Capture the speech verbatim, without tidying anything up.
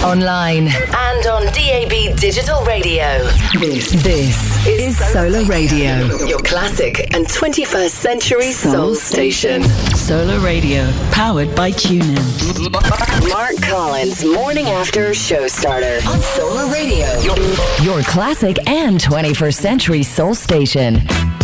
online, and on D A B Digital Radio. This, this is Solar Radio, your classic and twenty-first century soul, soul station. Solar Radio, powered by TuneIn. Mark Collins, Morning After Show Starter on Solar Radio, your, your classic and twenty-first century soul station.